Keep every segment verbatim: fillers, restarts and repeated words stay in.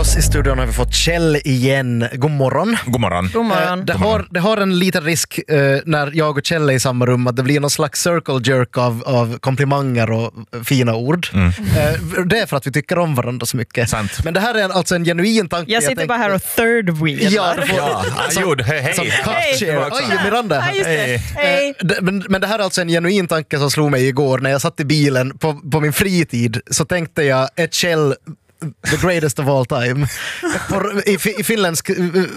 oss i studion har vi fått Kjell igen. God morgon. God morgon. God morgon. Eh, det, har, det har en liten risk eh, när jag och Kjell är i samma rum att det blir någon slags circle jerk av, av komplimanger och fina ord. Mm. Eh, det är för att vi tycker om varandra så mycket. Sant. Men det här är alltså en genuin tanke. Jag sitter jag bara här och third wheel. Ja, du får, Ja, Ajod, hej, hej. Som Hej. Oj, Miranda. Ja, just det. Hej. Hej. Eh, det- Men, men det här är alltså en genuin tanke som slog mig igår när jag satt i bilen på, på min fritid. Så tänkte jag, ett Kjell the greatest of all time på, i, i finländsk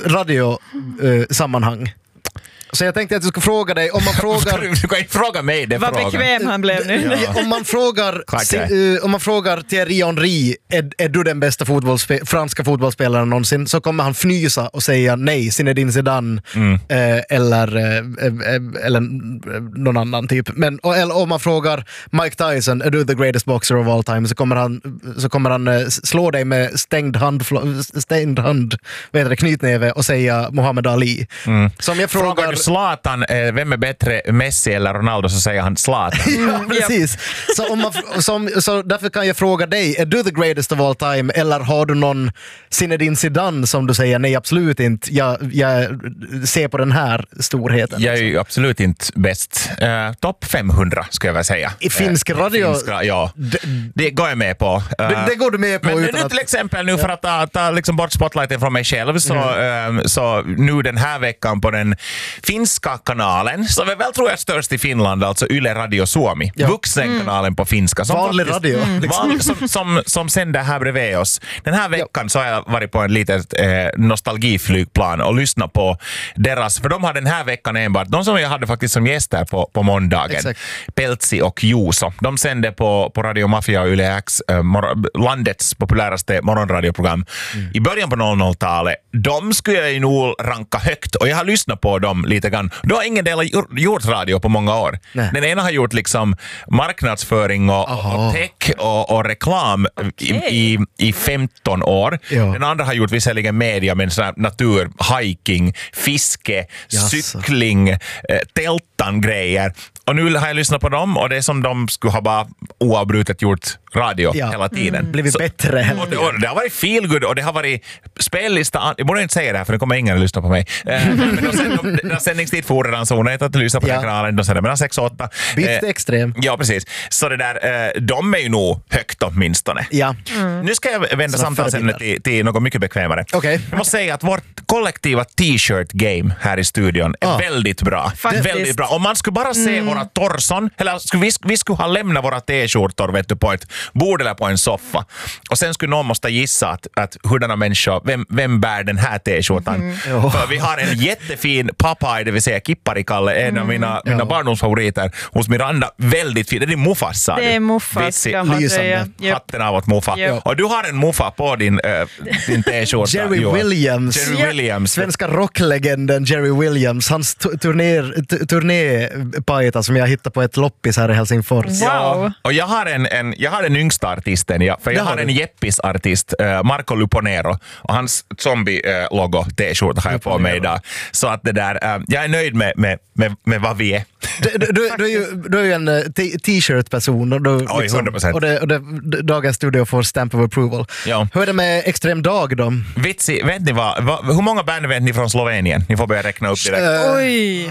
radiosammanhang. Så jag tänkte att jag skulle fråga dig om man frågar Du kan inte fråga mig det. Vad frågan. bekväm han blev nu. Ja. Om man frågar Klart si, det. uh, om man frågar Thierry Henry, är, är du den bästa fotbollsspe- franska fotbollsspelaren någonsin, så kommer han fnysa och säga nej, Zinedine Zidane Mm. eh, eller, eh, eh, eller någon annan typ. Men, och, eller om man frågar Mike Tyson, är du the greatest boxer of all time, så kommer han, så kommer han eh, slå dig med stängd hand, stängd hand vet du, knytnäve och säga Muhammad Ali. Mm. Så om jag Frågar frågar du Zlatan, eh, vem är bättre, Messi eller Ronaldo, så säger han Zlatan. Ja, precis. Så, om man, som, så därför kan jag fråga dig, är du the greatest of all time, eller har du någon Zinedine Zidane som du säger, nej absolut inte, jag, jag ser på den här storheten. Jag är ju absolut inte bäst. Uh, Topp femhundra ska jag väl säga. I finsk Eh, radio? Finska, ja. D- Det går jag med på. Uh, det, det går du med på Men utan nu att... till exempel, nu för att ta, ta liksom bort spotlighten från mig själv, så, Mm. um, så nu den här veckan på den finska kanalen, som är väl tror jag störst i Finland, alltså Yle Radio Suomi, Ja. vuxenkanalen på finska. Som Vanlig faktiskt- radio. Mm. Van, som, som, som sänder här bredvid oss. Den här veckan så har jag varit på en litet eh, nostalgiflygplan och lyssnat på deras, för de har den här veckan enbart, de som jag hade faktiskt som gäster på, på måndagen, Exakt. Peltsi och Juuso. De sände på, på Radio Mafia och Yle X, eh, mor- landets populäraste morgonradioprogram Mm. i början på noll noll-talet. De skulle jag ju nog ranka högt, och jag har lyssnat på dem lite grann. Då har ingen del har gjort, gjort radio på många år. Nej. Den ena har gjort liksom marknadsföring och, Aha. och tech och, och reklam i, i, i femton år. Ja. Den andra har gjort visserligen media, men sån här natur, hiking, fiske, Jaså. cykling, eh, tältan grejer. Och nu har jag lyssnat på dem, och det är som de skulle ha bara oavbrutet gjort radio Ja. hela tiden. Mm. Blivit Så- bättre. och det, och det har varit feel good, och det har varit spellista. Jag borde inte säga det här, för det kommer ingen att lyssna på mig. Eh, men de sänder, de, de sändningstid får redan, så hon har inte att lyssna på Ja. den kanalen. De sänder mellan sex och åtta. Byt Eh, extrem. Ja, precis. Så det där, eh, de är ju nog högt åtminstone. Ja. Nu ska jag vända Såna samtalsämnet förebilder. till, till något mycket bekvämare. Okej. Jag måste säga att vårt kollektiva t-shirt-game här i studion är Ah. väldigt bra. Faktiskt. Väldigt bra. Om man skulle bara se våra torson, eller skulle vi, vi skulle ha lämnat våra t-skjortor vet du, på ett bord eller på en soffa. Och sen skulle någon måste gissa att, att hurdana människor, vem, vem bär den här t-skjortan? Ja. För vi har en jättefin Popeye, det vill säga Kipparikalle, en av mina, mina Ja. barndomsfavoriter hos Miranda. Väldigt fin. Det är din muffas, sa du. Det är Muffas. Vitsi. ska ha Lysande. tröja. Japp. Hatten av åt Muffa. Japp. Och du har en Muffa på din, äh, din t-skjorta. Jerry Johan. Williams. Jerry Ja. Williams. Svenska rocklegenden Jerry Williams, hans tu- turné- tu- turnépajta som jag hittade på ett loppis här i Helsingfors. Wow. Ja, och jag har en, en, jag har den yngsta artisten, ja, för jag Det har har du. en Jeppis-artist, uh, Marco Luponero, och hans zombie-logo-t-skjorta har jag på mig idag. Så att det där, uh, jag är nöjd med, med, med, med vad vi är. Du, du, du, du, är ju, du är ju en eh, t- t-shirt-person och, du, Oj, hundra procent. och, det, och det, dagens studio får stamp of approval. Ja. Hur är det med Extrem Dag då? Vitsi, vet ni vad, vad, hur många band vet ni från Slovenien? Ni får börja räkna upp direkt. Eh, Oj.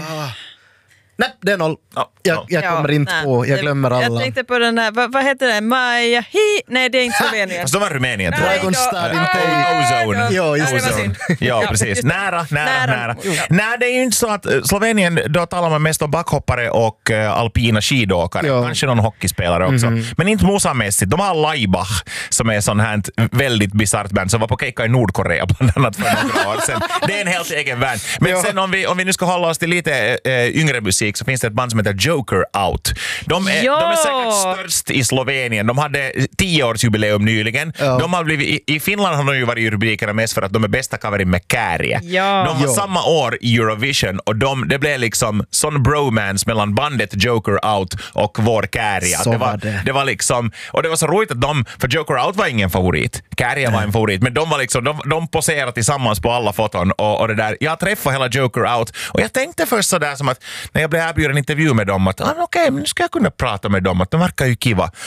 Nej, det är noll. Ja, Jag, ja. jag kommer inte nej. på, jag glömmer alla. Jag tänkte på den där, vad, vad heter det? Maja Hi? Nej, det är inte Slovenien. Fast de var Rumänien, tror jag. Dragonstad, då- inte Åh, Ozone. Ja, just det var det. synd. Ja, Ja, precis. just det. Nära, nära, Nära. nära. Jo. Nej, det är ju inte så att uh, Slovenien, då talar man mest om backhoppare och uh, alpina skidåkare. Ja. Kanske någon hockeyspelare också. Men inte Musa-mässigt. De har Laibach, som är sån här väldigt bisarrt band som var på keikka i Nordkorea bland annat för några år sedan. Det är en helt egen band. Men Ja. sen om vi, om vi nu ska hålla oss till lite uh, yngre musik, så finns det ett band som heter Joker Out. De är, Ja. de är säkert störst i Slovenien. De hade tioårsjubileum nyligen. Ja. De har blivit, i, I Finland har de ju varit i rubrikerna mest för att de är bästa coverin med Kääriä. Ja. De var Ja. samma år i Eurovision, och de, det blev liksom sån bromance mellan bandet Joker Out och vår Kääriä. Så det, var, var det. det var liksom, och det var så roligt att de, för Joker Out var ingen favorit. Kääriä var en favorit, men de var liksom, de, de poserade tillsammans på alla foton, och, och det där. Jag träffade hela Joker Out, och jag tänkte först sådär som att när jag blev erbjuden en intervju med dem, att ah, okej, okay, men nu ska jag kunna prata med dem, att de verkar ju kiva.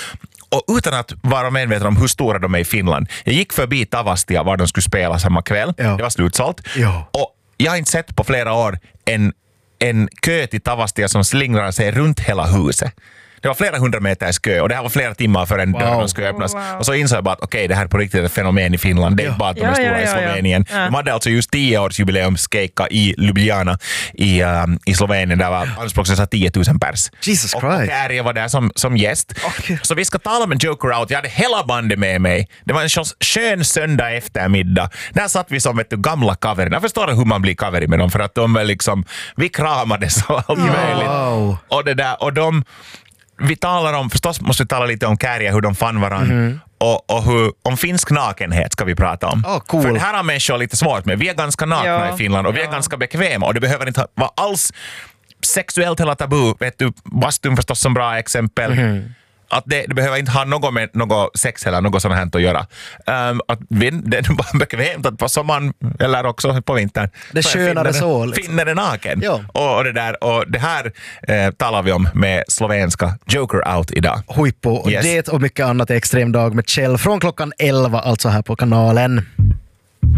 Och utan att vara medveten om hur stora de är i Finland. Jag gick förbi Tavastia var de skulle spela samma kväll. Ja. Det var slutsålt. Ja. Och jag har inte sett på flera år en, en kö till Tavastia som slingrar sig runt hela huset. Det var flera hundra meters kö och det här var flera timmar förrän Wow. dörren skulle öppnas. Oh, wow. Och så insåg jag bara att okej, okay, det här är på riktigt ett fenomen i Finland. Det är Ja. inte bara att de är Ja, stora ja, i ja, ja. Slovenien. Ja. De hade alltså just tio-årsjubileumskeikka i Ljubljana i, um, i Slovenien. Där var anspråksvis tio tusen pers. Jesus och, Christ. och Kärje var där som, som gäst. Okay. Så vi ska tala om en Joker Out. Jag hade hela bandet med mig. Det var en sån skön söndag eftermiddag. Där satt vi som vet du, gamla kaverin. Jag förstår hur man blir kaveri med dem för att de är liksom, vi kramades och allt möjligt. Wow. Och det där, och de vi talar om, förstås måste vi tala lite om Kärje, hur de fann varandra. Mm. Och, och hur, om finsk nakenhet ska vi prata om. Oh, cool. För det här har människor lite svårt med. Vi är ganska nakna Ja. i Finland och vi är Ja. ganska bekväma och det behöver inte vara alls sexuellt eller tabu. Vet du, bastun förstås som bra exempel. Mm. Att det, det behöver inte ha något med något sex eller något sånt här att göra. Um, att vi, det är bara bekvämt att på sommaren eller också på vintern. Det så skönare finner så, det- liksom. Finner det naken. Ja. Och, och, det där, och det här eh, talar vi om med slovenska Joker Out idag. Huippu. Yes. Det och mycket annat är Extrem dag med Kjell från klockan elva, alltså här på kanalen.